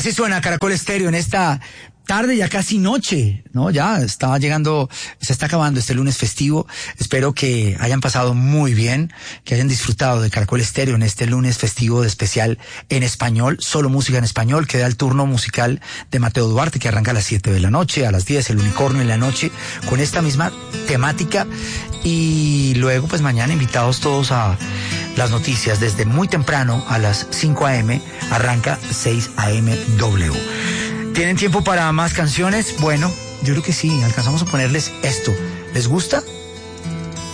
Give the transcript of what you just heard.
Así suena Caracol Estéreo en esta tarde, ya casi noche, ¿no? Ya estaba llegando, se está acabando este lunes festivo. Espero que hayan pasado muy bien, que hayan disfrutado de Caracol Estéreo en este lunes festivo de especial en español, solo música en español. Queda el turno musical de Mateo Duarte, que arranca a las 7 de la noche, a las 10 el Unicornio en la noche, con esta misma temática. Y luego, pues mañana invitados todos a las noticias desde muy temprano a las 5 a.m. arranca 6 a.m. W. ¿Tienen tiempo para más canciones? Bueno, yo creo que sí, alcanzamos a ponerles esto. ¿Les gusta?